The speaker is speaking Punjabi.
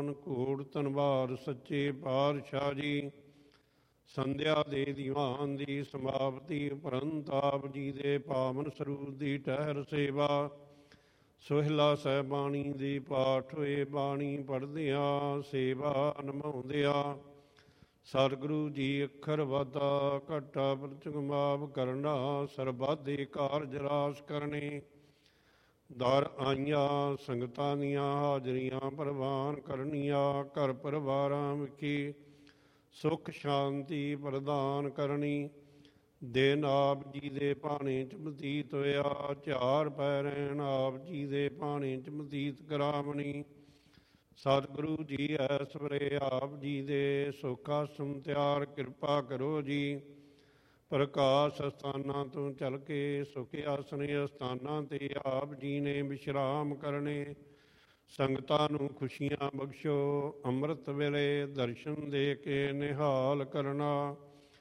ਸਥਾਨ ਘੋੜ ਧਨਵਾਰ ਸੱਚੇ ਪਾਤਸ਼ਾਹ ਜੀ। ਸੰਧਿਆ ਦੇ ਦੀਵਾਨ ਦੀ ਸਮਾਪਤੀ ਉਪਰੰਤ ਆਪ ਜੀ ਦੇ ਪਾਵਨ ਸਰੂਪ ਦੀ ਟਹਿਰ ਸੇਵਾ। ਸੋਹਿਲਾ ਸਾਹਿਬ ਬਾਣੀ ਦੀ ਪਾਠ ਹੋਏ, ਬਾਣੀ ਪੜ੍ਹਦਿਆਂ ਸੇਵਾ ਨਿਭਾਉਂਦਿਆਂ ਸਤਿਗੁਰੂ ਜੀ ਅੱਖਰ ਵਾਧਾ ਘਾਟਾ ਪ੍ਰਤਿ ਮਾਫ ਕਰਨਾ, ਸਰਬੱਤ ਕਾਰਜ ਰਾਸ ਕਰਨੇ। ਦਰ ਆਈਆਂ ਸੰਗਤਾਂ ਦੀਆਂ ਹਾਜ਼ਰੀਆਂ ਪ੍ਰਵਾਨ ਕਰਨੀਆਂ, ਘਰ ਪਰਿਵਾਰਾਂ ਵਿਖੇ ਸੁੱਖ ਸ਼ਾਂਤੀ ਪ੍ਰਦਾਨ ਕਰਨੀ। ਦਿਨ ਆਪ ਜੀ ਦੇ ਭਾਣੇ 'ਚ ਬਤੀਤ ਹੋਇਆ, ਝਾਰ ਪੈ ਰਹਿਣ ਆਪ ਜੀ ਦੇ ਭਾਣੇ 'ਚ ਬਤੀਤ ਕਰਾਵਣੀ। ਸਤਿਗੁਰੂ ਜੀ ਐਸ ਵੇਲੇ ਆਪ ਜੀ ਦੇ ਸੁੱਖ ਆਸਣ ਤਿਆਰ ਕਿਰਪਾ ਕਰੋ ਜੀ। ਪ੍ਰਕਾਸ਼ ਅਸਥਾਨਾਂ ਤੋਂ ਚੱਲ ਕੇ ਸੁਖ ਆਸਣ ਅਸਥਾਨਾਂ 'ਤੇ ਆਪ ਜੀ ਨੇ ਵਿਸ਼ਰਾਮ ਕਰਨੇ। ਸੰਗਤਾਂ ਨੂੰ ਖੁਸ਼ੀਆਂ ਬਖਸ਼ੋ, ਅੰਮ੍ਰਿਤ ਵੇਲੇ ਦਰਸ਼ਨ ਦੇ ਕੇ ਨਿਹਾਲ ਕਰਨਾ।